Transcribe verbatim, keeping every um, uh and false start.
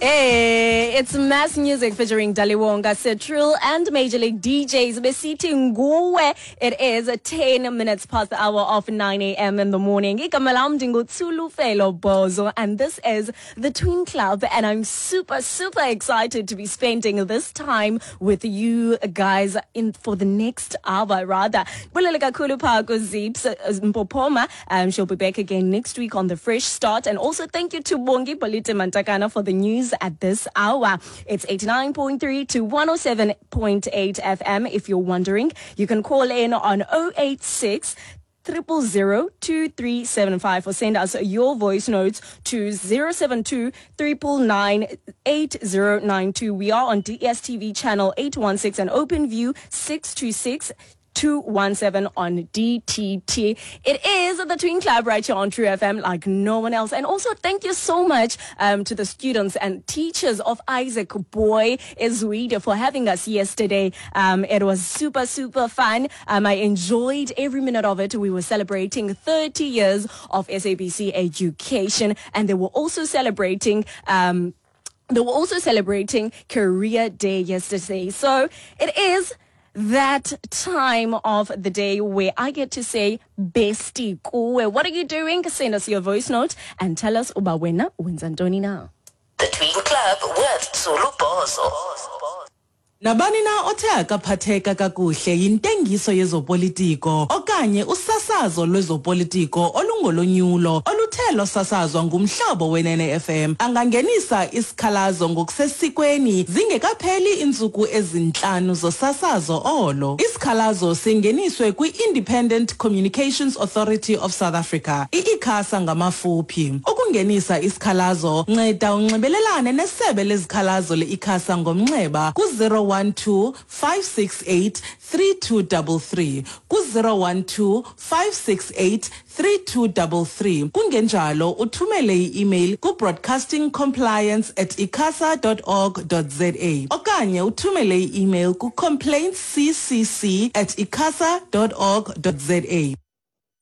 Hey, it's Mass Music featuring Daliwonga, Cetril, and Major League D Js. Besithi nguwe. It is ten minutes past the hour of nine a.m. in the morning. Igama lam ndinguTsulufelo Bozo, and this is the Twin Club, and I'm super, super excited to be spending this time with you guys in for the next hour, rather. Bulele kakhulu pha kuZips Mpopoma. Um, she'll be back again next week on the Fresh Start, and also thank you to Bongi Polite Mantakana for the news at this hour. It's eighty-nine point three to one oh seven point eight F M. If you're wondering, you can call in on oh eight six Triple zero two three seven five or send us your voice notes to zero seven two triple nine eight zero nine two. We are on D S T V channel eight one six and OpenView six two six. two one seven on D T T. It is the Twin Club right here on True F M like no one else. And also thank you so much um, to the students and teachers of Isaac Boy Ezweide for having us yesterday. Um, it was super, super fun. Um, I enjoyed every minute of it. We were celebrating thirty years of S A B C education, and they were also celebrating um, they were also celebrating Career Day yesterday. So it is that time of the day where I get to say, bestie, kuwe. What are you doing? Send us your voice note and tell us uba wena wenzantoni now. The Twin Club with Zulu Bozo. Nabani na othe akaphatheka kakuhle yintengiso yezopolitiko okanye usasazo lwezopolitiko olungolonyulo oluthelo sasazwa ngumhlobo wenene F M angangenisa isikhalazo ngokusesikweni zingekapheli insuku ezinhlanu zosasazo olo. Isikhalazo singeniswe kwi-Independent Communications Authority of South Africa, i-ICASA ngamafuphi. Ukungenisa isikhalazo nceda unxibelelane nesebe lezikhalazo le-ICASA ngomnxeba ku zero one two five six eight three two three three ku zero one two five six eight three two three three. Kungenjalo uthumele i-email ku broadcastingcompliance at icasa dot org dot za okanye uthumele i-email ku complaintsccc at icasa dot org dot za.